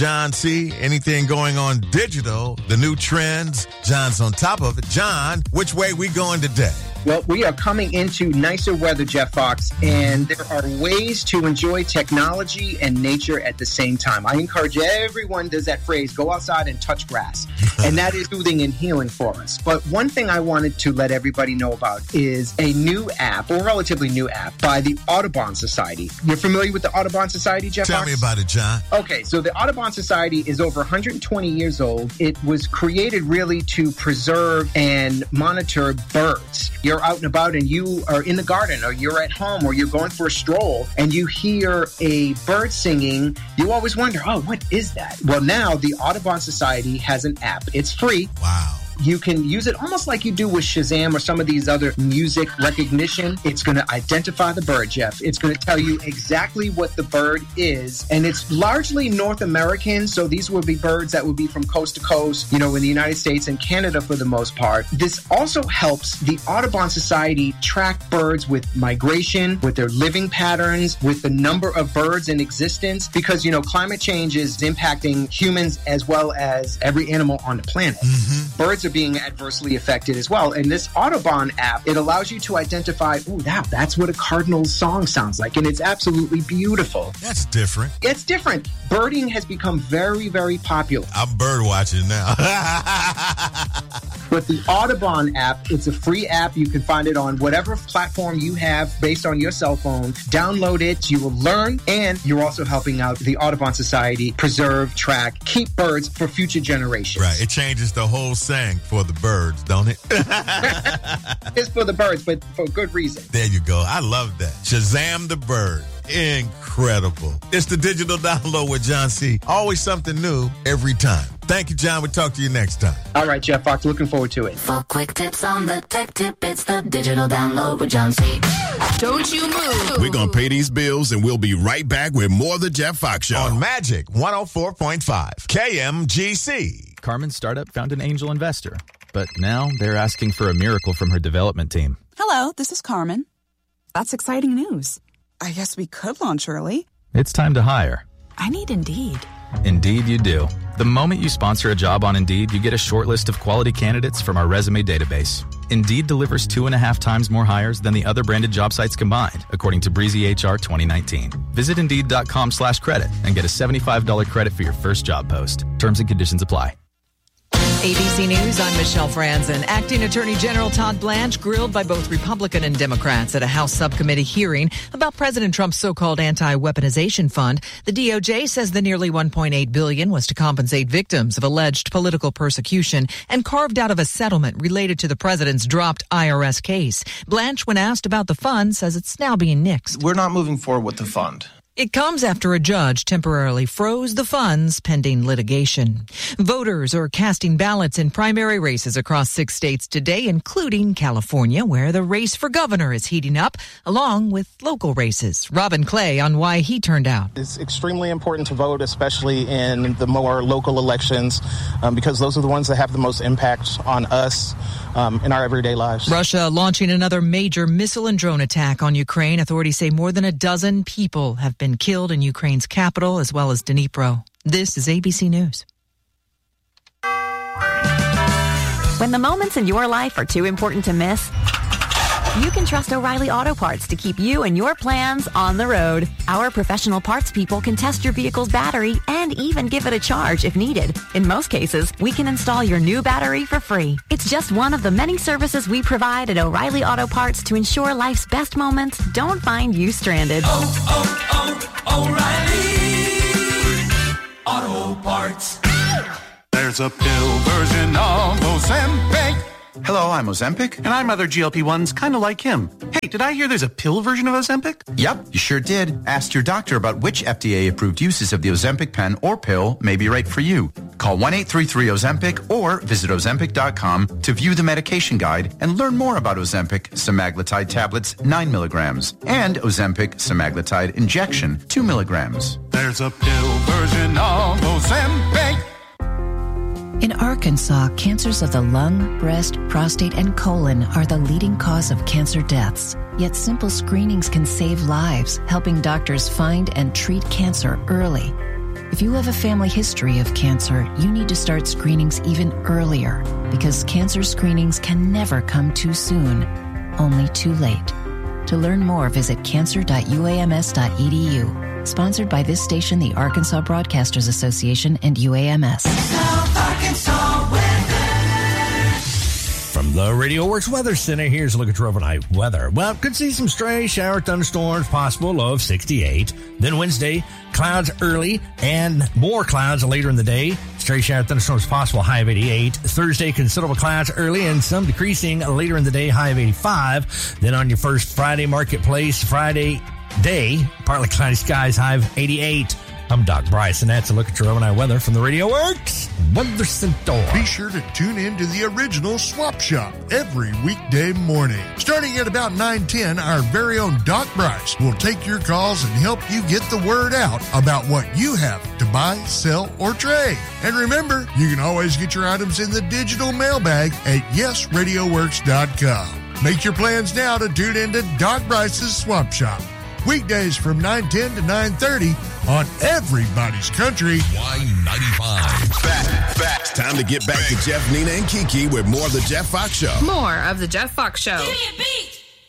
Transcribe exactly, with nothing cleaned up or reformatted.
John C., anything going on digital, the new trends, John's on top of it. John, which way we going today? Well, we are coming into nicer weather, Jeff Fox, and there are ways to enjoy technology and nature at the same time. I encourage everyone, does that phrase, go outside and touch grass. And that is soothing and healing for us. But one thing I wanted to let everybody know about is a new app, or relatively new app, by the Audubon Society. You're familiar with the Audubon Society, Jeff Tell Fox? me about it, John. Okay, so the Audubon Society is over one hundred twenty years old. It was created really to preserve and monitor birds. You're out and about and you are in the garden or you're at home or you're going for a stroll and you hear a bird singing, you always wonder, oh, what is that? Well, now the Audubon Society has an app. It's free. Wow. You can use it almost like you do with Shazam or some of these other music recognition. It's going to identify the bird, Jeff. It's going to tell you exactly what the bird is. And it's largely North American. So these will be birds that will be from coast to coast, you know, in the United States and Canada for the most part. This also helps the Audubon Society track birds with migration, with their living patterns, with the number of birds in existence. Because, you know, climate change is impacting humans as well as every animal on the planet. Mm-hmm. Birds are being adversely affected as well. And this Audubon app, it allows you to identify, ooh, that, that's what a cardinal's song sounds like. And it's absolutely beautiful. That's different. It's different. Birding has become very, very popular. I'm bird watching now. But the Audubon app, it's a free app. You can find it on whatever platform you have based on your cell phone. Download it. You will learn. And you're also helping out the Audubon Society preserve, track, keep birds for future generations. Right. It changes the whole saying for the birds, don't it? It's for the birds, but for good reason. There you go. I love that. Shazam the bird. Incredible. It's the digital download with John C. Always something new every time. Thank you, John. We'll talk to you next time. All right, Jeff Fox. Looking forward to it. For quick tips on the tech tip, it's the digital download with John C. Don't you move. We're going to pay these bills, and we'll be right back with more of the Jeff Fox Show. On Magic one oh four point five, K M G C. Carmen's startup found an angel investor, but now they're asking for a miracle from her development team. Hello, this is Carmen. That's exciting news. I guess we could launch early. It's time to hire. I need Indeed. Indeed you do. The moment you sponsor a job on Indeed, you get a short list of quality candidates from our resume database. Indeed delivers two and a half times more hires than the other branded job sites combined, according to Breezy H R twenty nineteen. Visit Indeed.com slash credit and get a seventy-five dollars credit for your first job post. Terms and conditions apply. A B C News, I'm Michelle Franzen. Acting Attorney General Todd Blanche grilled by both Republican and Democrats at a House subcommittee hearing about President Trump's so-called anti-weaponization fund. The D O J says the nearly one point eight billion dollars was to compensate victims of alleged political persecution and carved out of a settlement related to the president's dropped I R S case. Blanche, when asked about the fund, says it's now being nixed. We're not moving forward with the fund. It comes after a judge temporarily froze the funds pending litigation. Voters are casting ballots in primary races across six states today, including California, where the race for governor is heating up, along with local races. Robin Clay on why he turned out. It's extremely important to vote, especially in the more local elections, um, because those are the ones that have the most impact on us um, in our everyday lives. Russia launching another major missile and drone attack on Ukraine. Authorities say more than a dozen people have been killed in Ukraine's capital, as well as Dnipro. This is A B C News. When the moments in your life are too important to miss, you can trust O'Reilly Auto Parts to keep you and your plans on the road. Our professional parts people can test your vehicle's battery and even give it a charge if needed. In most cases, we can install your new battery for free. It's just one of the many services we provide at O'Reilly Auto Parts to ensure life's best moments don't find you stranded. Oh, oh, oh, O'Reilly Auto Parts. There's a pill version of Ozempic. Hello, I'm Ozempic. And I'm other G L P ones kind of like him. Hey, did I hear there's a pill version of Ozempic? Yep, you sure did. Ask your doctor about which F D A-approved uses of the Ozempic pen or pill may be right for you. Call one eight three three Ozempic or visit Ozempic dot com to view the medication guide and learn more about Ozempic semaglutide tablets, nine milligrams, and Ozempic semaglutide injection, two milligrams. There's a pill version of Ozempic. In Arkansas, cancers of the lung, breast, prostate, and colon are the leading cause of cancer deaths. Yet simple screenings can save lives, helping doctors find and treat cancer early. If you have a family history of cancer, you need to start screenings even earlier because cancer screenings can never come too soon, only too late. To learn more, visit cancer dot u a m s dot e d u. Sponsored by this station, the Arkansas Broadcasters Association, and U A M S. Arkansas weather. From the Radio Works Weather Center, here's a look at your overnight weather. Well, could see some stray shower thunderstorms possible, low of sixty-eight. Then Wednesday, clouds early and more clouds later in the day. Stray shower thunderstorms possible, high of eighty-eight. Thursday, considerable clouds early and some decreasing later in the day, high of eighty-five. Then on your first Friday marketplace, Friday day, partly cloudy skies, high of eighty-eight. I'm Doc Bryce, and that's a look at your overnight weather from the Radio Works Weather Center. Be sure to tune in to the original Swap Shop every weekday morning. Starting at about nine ten, our very own Doc Bryce will take your calls and help you get the word out about what you have to buy, sell, or trade. And remember, you can always get your items in the digital mailbag at yes radio works dot com. Make your plans now to tune in to Doc Bryce's Swap Shop. Weekdays from nine ten to nine thirty on Everybody's Country. Y ninety-five. Back, back. It's time to get back to Jeff, Nina, and Kiki with more of the Jeff Fox Show. More of the Jeff Fox Show. Give me a beat.